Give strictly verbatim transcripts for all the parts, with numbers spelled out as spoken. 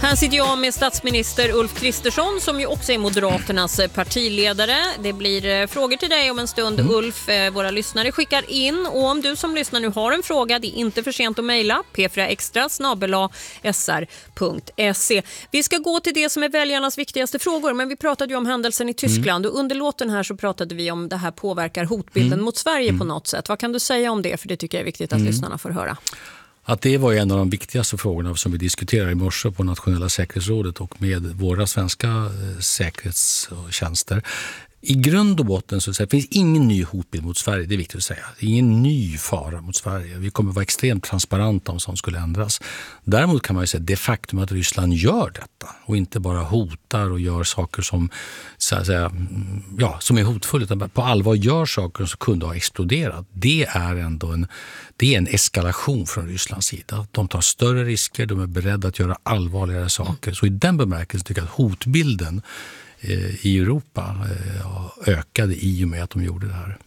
Här sitter jag med statsminister Ulf Kristersson som ju också är Moderaternas partiledare. Det blir frågor till dig om en stund, mm. Ulf. Våra lyssnare skickar in, och om du som lyssnar nu har en fråga, det är inte för sent att mejla p fyra extra snabel-a s r punkt se. Vi ska gå till det som är väljarnas viktigaste frågor, men vi pratade ju om händelsen i Tyskland, mm. och under låten här så pratade vi om det här påverkar hotbilden mm. mot Sverige mm. på något sätt. Vad kan du säga om det? För det tycker jag är viktigt att mm. lyssnarna får höra. Att det var en av de viktigaste frågorna som vi diskuterade i morse på Nationella säkerhetsrådet och med våra svenska säkerhetstjänster. I grund och botten så det finns ingen ny hotbild mot Sverige, det är viktigt att säga. Det är ingen ny fara mot Sverige. Vi kommer vara extremt transparenta om sånt skulle ändras. Däremot kan man ju säga det faktum att Ryssland gör detta och inte bara hotar och gör saker som, så att säga, ja, som är hotfulla, utan på allvar gör saker som kunde ha exploderat. Det är ändå en, det är en eskalation från Rysslands sida. De tar större risker, de är beredda att göra allvarligare saker. Så i den bemärkelsen tycker jag att hotbilden i Europa ökade i och med att de gjorde det här.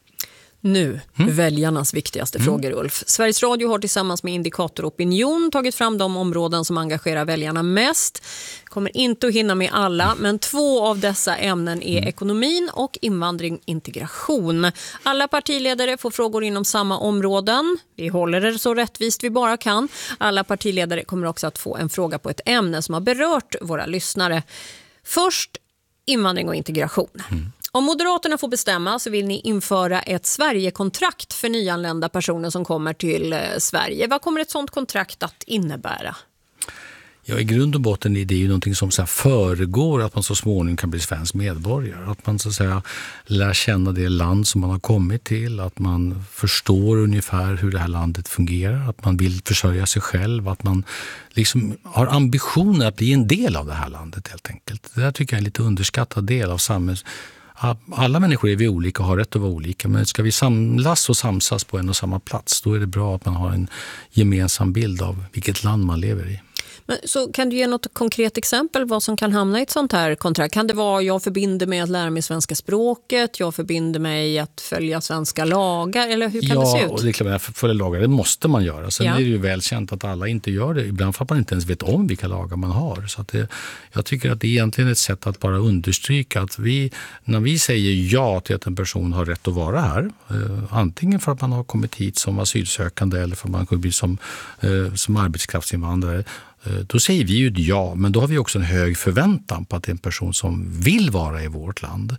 Nu, mm. väljarnas viktigaste mm. frågor, Ulf. Sveriges Radio har tillsammans med Indikator Opinion tagit fram de områden som engagerar väljarna mest. Kommer inte att hinna med alla, men två av dessa ämnen är mm. ekonomin och invandring integration. Alla partiledare får frågor inom samma områden. Vi håller det så rättvist vi bara kan. Alla partiledare kommer också att få en fråga på ett ämne som har berört våra lyssnare. Först invandring och integration. Mm. Om Moderaterna får bestämma så vill ni införa ett Sverigekontrakt för nyanlända personer som kommer till eh, Sverige. Vad kommer ett sådant kontrakt att innebära? Ja, i grund och botten är det ju någonting som så här föregår att man så småningom kan bli svensk medborgare. Att man så att säga lär känna det land som man har kommit till. Att man förstår ungefär hur det här landet fungerar. Att man vill försörja sig själv. Att man liksom har ambitioner att bli en del av det här landet helt enkelt. Det där tycker jag är en lite underskattad del av samhället. Alla människor är vi olika och har rätt att vara olika, men ska vi samlas och samsas på en och samma plats, då är det bra att man har en gemensam bild av vilket land man lever i. Men så kan du ge något konkret exempel vad som kan hamna i ett sånt här kontrakt? Kan det vara jag förbinder mig att lära mig svenska språket, jag förbinder mig att följa svenska lagar, eller hur kan ja, det se ut? Ja, och det är klart att följa lagar, det måste man göra. Sen ja. är det ju välkänt att alla inte gör det. Ibland för att man inte ens vet om vilka lagar man har. Så att det, jag tycker att det är egentligen ett sätt att bara understryka att vi, när vi säger ja till att en person har rätt att vara här, eh, antingen för att man har kommit hit som asylsökande eller för att man kommer bli som, eh, som arbetskraftsinvandrare, då säger vi ju ja, men då har vi också en hög förväntan på att det är en person som vill vara i vårt land.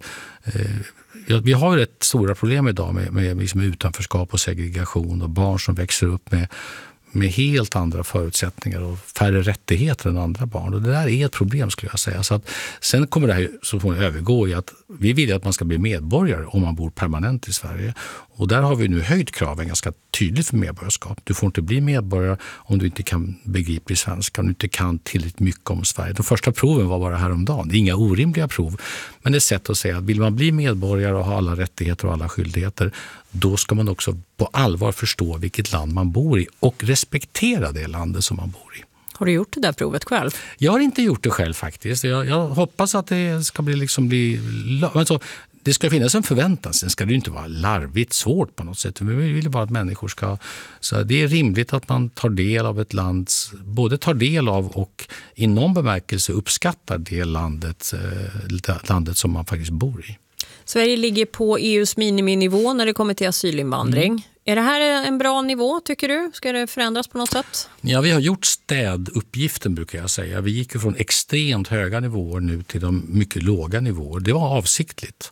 Vi har ju rätt stora problem idag med, med liksom utanförskap och segregation och barn som växer upp med, med helt andra förutsättningar och färre rättigheter än andra barn. Och det där är ett problem skulle jag säga. Så att, sen kommer det här så får övergå i att vi vill att man ska bli medborgare om man bor permanent i Sverige. Och där har vi nu höjt kraven ganska tydligt för medborgarskap. Du får inte bli medborgare om du inte kan begripa svenska, om du inte kan tillräckligt mycket om Sverige. De första proven var bara häromdagen. Det är inga orimliga prov, men det är ett sätt att säga att vill man bli medborgare och ha alla rättigheter och alla skyldigheter, då ska man också på allvar förstå vilket land man bor i och respektera det landet som man bor i. Har du gjort det där provet själv? Jag har inte gjort det själv faktiskt. Jag, jag hoppas att det ska bli liksom bli... Alltså, det ska finnas en förväntan, sen ska det inte vara larvigt svårt på något sätt. Vi vill bara att människor ska... Så det är rimligt att man tar del av ett lands... Både tar del av och i någon bemärkelse uppskattar det landet, landet som man faktiskt bor i. Sverige ligger på E U:s miniminivå när det kommer till asylinvandring. Mm. Är det här en bra nivå tycker du? Ska det förändras på något sätt? Ja, vi har gjort städuppgiften brukar jag säga. Vi gick ju från extremt höga nivåer nu till de mycket låga nivåer. Det var avsiktligt.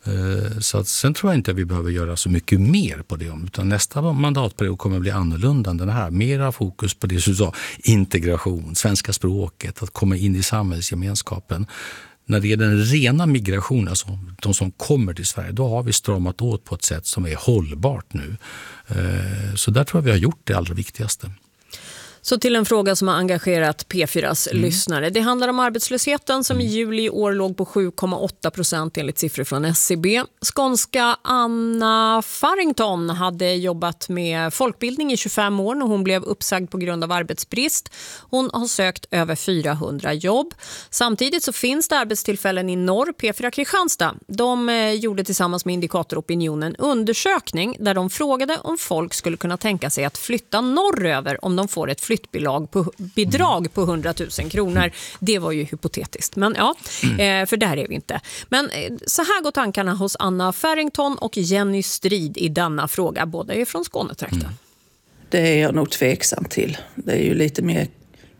Så att sen tror jag inte att vi behöver göra så mycket mer på det. Utan nästa mandatperiod kommer att bli annorlunda än den här. Mera fokus på det som du sa, integration, svenska språket, att komma in i samhällsgemenskapen. När det är den rena migrationen, alltså de som kommer till Sverige, då har vi stramat åt på ett sätt som är hållbart nu. Så där tror jag vi har gjort det allra viktigaste. Så till en fråga som har engagerat P fyras mm. lyssnare. Det handlar om arbetslösheten som mm. i juli i år låg på sju komma åtta procent enligt siffror från S C B. Skånska Anna Farrington hade jobbat med folkbildning i tjugofem år när hon blev uppsagd på grund av arbetsbrist. Hon har sökt över fyrahundra jobb. Samtidigt så finns det arbetstillfällen i norr. P fyra Kristianstad, de gjorde tillsammans med Indikator Opinion en undersökning där de frågade om folk skulle kunna tänka sig att flytta norröver om de får ett flyttbidrag på, bidrag på hundra tusen kronor. Det var ju hypotetiskt, men ja, eh, för där är vi inte. Men eh, så här går tankarna hos Anna Farrington och Jenny Strid i denna fråga. Båda är från Skånetrakten. Mm. Det är jag nog tveksam till. Det är ju lite mer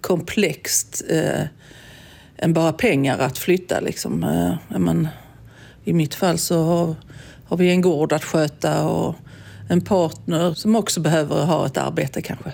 komplext eh, än bara pengar att flytta. Liksom. Eh, men, i mitt fall så har, har vi en gård att sköta och en partner som också behöver ha ett arbete kanske.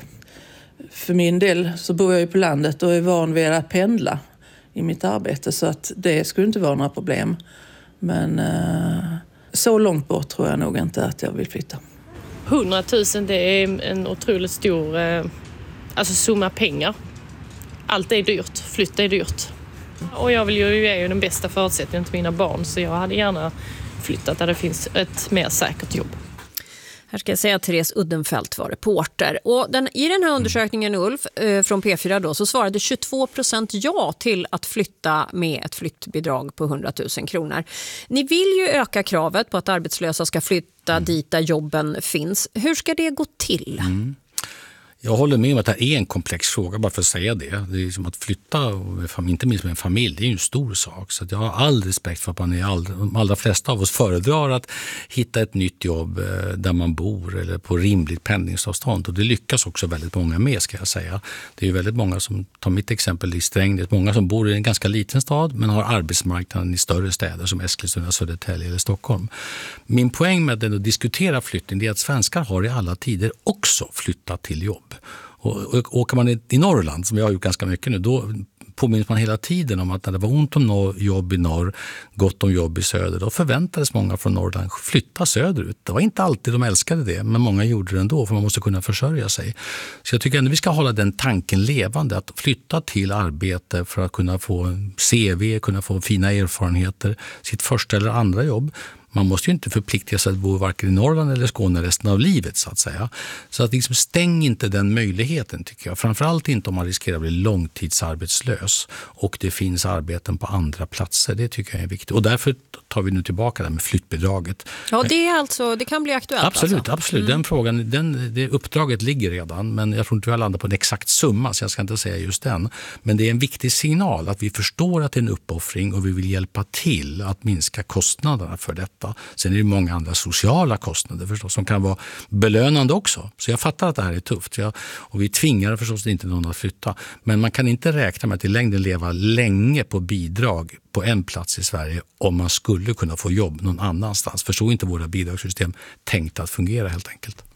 För min del så bor jag ju på landet och är van vid att pendla i mitt arbete, så att det skulle inte vara några problem. Men eh, så långt bort tror jag nog inte att jag vill flytta. hundratusen, det är en otroligt stor eh, alltså summa pengar. Allt är dyrt, flytta är dyrt. Och jag vill ju ge den bästa förutsättningen till mina barn, så jag hade gärna flyttat där det finns ett mer säkert jobb. Här ska jag säga att Therese Uddenfelt var reporter. Och den, i den här undersökningen, Ulf, eh, från P fyra då, så svarade tjugotvå procent ja till att flytta med ett flyttbidrag på hundra tusen kronor. Ni vill ju öka kravet på att arbetslösa ska flytta mm. dit där jobben finns. Hur ska det gå till? Mm. Jag håller med om att det är en komplex fråga, bara för att säga det. Det är som att flytta, inte minst med en familj, det är ju en stor sak. Så jag har all respekt för att man är all, de allra flesta av oss föredrar att hitta ett nytt jobb där man bor eller på rimligt pendlingsavstånd. Och det lyckas också väldigt många med, ska jag säga. Det är ju väldigt många som, tar mitt exempel i Strängnäs, många som bor i en ganska liten stad men har arbetsmarknaden i större städer som Eskilstuna, Södertälje eller Stockholm. Min poäng med att diskutera flyttning är att svenskar har i alla tider också flyttat till jobb. Och, och åker man i Norrland, som jag har gjort ganska mycket nu, då påminns man hela tiden om att när det var ont om norr, jobb i norr, gott om jobb i söder, då förväntades många från Norrland flytta söderut. Det var inte alltid de älskade det, men många gjorde det ändå, för man måste kunna försörja sig. Så jag tycker ändå vi ska hålla den tanken levande, att flytta till arbete för att kunna få en C V, kunna få fina erfarenheter, sitt första eller andra jobb. Man måste ju inte förplikta sig att bo varken i Norrland eller Skåne resten av livet, så att säga. Så att liksom stäng inte den möjligheten, tycker jag. Framförallt inte om man riskerar att bli långtidsarbetslös och det finns arbeten på andra platser. Det tycker jag är viktigt. Och därför tar vi nu tillbaka det med flyttbidraget. Ja, det, är alltså, det kan bli aktuellt. Absolut, alltså. absolut. Mm. Den frågan, den, det uppdraget ligger redan, men jag tror inte vi har landat på en exakt summa, så jag ska inte säga just den. Men det är en viktig signal att vi förstår att det är en uppoffring och vi vill hjälpa till att minska kostnaderna för detta. Sen är det många andra sociala kostnader förstås som kan vara belönande också. Så jag fattar att det här är tufft. Jag, och vi tvingar förstås inte någon att flytta. Men man kan inte räkna med att i längden leva länge på bidrag på en plats i Sverige om man skulle kunna få jobb någon annanstans. För så är inte våra bidragssystem tänkt att fungera helt enkelt.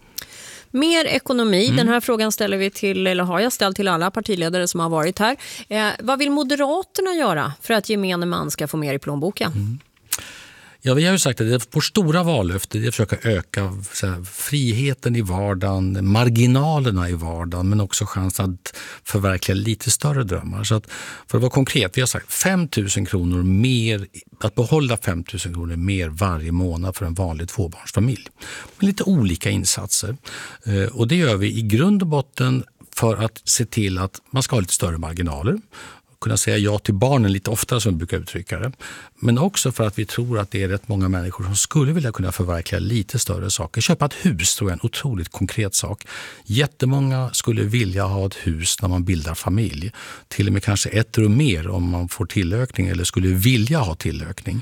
Mer ekonomi, mm. den här frågan ställer vi till, eller har jag ställt till alla partiledare som har varit här. Eh, vad vill Moderaterna göra för att gemene man ska få mer i plånboken? Mm. Ja, vi har ju sagt att det vårt stora vallöfte är att försöka öka så här, friheten i vardagen, marginalerna i vardagen, men också chansen att förverkliga lite större drömmar. Så att, för att vara konkret, vi har sagt fem tusen kronor mer, att behålla fem tusen kronor mer varje månad för en vanlig tvåbarnsfamilj. Med lite olika insatser. Och det gör vi i grund och botten för att se till att man ska ha lite större marginaler. Kunna säga ja till barnen lite oftare, som vi brukar uttrycka det. Men också för att vi tror att det är rätt många människor som skulle vilja kunna förverkliga lite större saker. Köpa ett hus tror jag är en otroligt konkret sak. Jättemånga skulle vilja ha ett hus när man bildar familj. Till och med kanske ett rum mer om man får tillökning eller skulle vilja ha tillökning.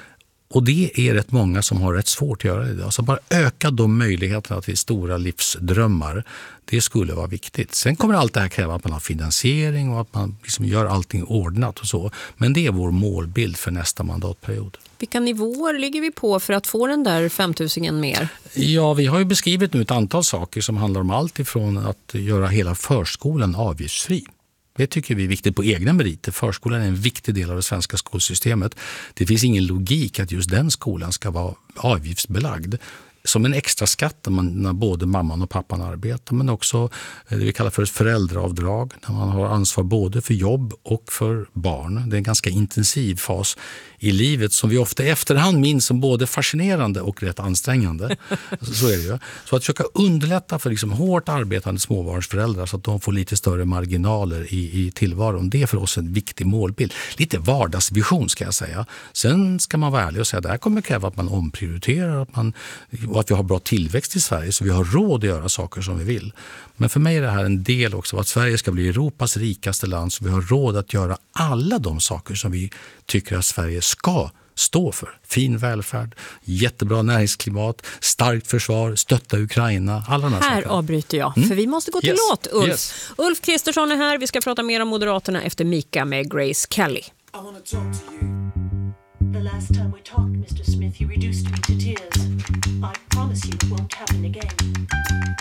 Och det är rätt många som har rätt svårt att göra det idag. Så bara öka de möjligheterna till stora livsdrömmar, det skulle vara viktigt. Sen kommer allt det här kräva att man har finansiering och att man liksom gör allting ordnat och så. Men det är vår målbild för nästa mandatperiod. Vilka nivåer ligger vi på för att få den där fem tusen mer? Ja, vi har ju beskrivit nu ett antal saker som handlar om allt ifrån att göra hela förskolan avgiftsfri. Det tycker vi är viktigt på egna meriter. Förskolan är en viktig del av det svenska skolsystemet. Det finns ingen logik att just den skolan ska vara avgiftsbelagd. Som en extra skatt när, man, när både mamman och pappan arbetar, men också det vi kallar för ett föräldraavdrag när man har ansvar både för jobb och för barn. Det är en ganska intensiv fas i livet som vi ofta i efterhand minns som både fascinerande och rätt ansträngande. Så är det ju. Så att försöka underlätta för liksom hårt arbetande småbarnsföräldrar så att de får lite större marginaler i, i tillvaron. Det är för oss en viktig målbild. Lite vardagsvision ska jag säga. Sen ska man vara ärlig och säga att det här kommer kräva att man omprioriterar, att man och att vi har bra tillväxt i Sverige så vi har råd att göra saker som vi vill. Men för mig är det här en del också av att Sverige ska bli Europas rikaste land så vi har råd att göra alla de saker som vi tycker att Sverige ska stå för. Fin välfärd, jättebra näringsklimat, starkt försvar, stötta Ukraina, alla de här, här sakerna. Avbryter jag, mm. för vi måste gå till yes. låt, Ulf. Yes. Ulf Kristersson är här, vi ska prata mer om Moderaterna efter Mika med Grace Kelly. I wanna talk to you. The last time we talked, Mister Smith, you reduced me to tears. I promise you it won't happen again.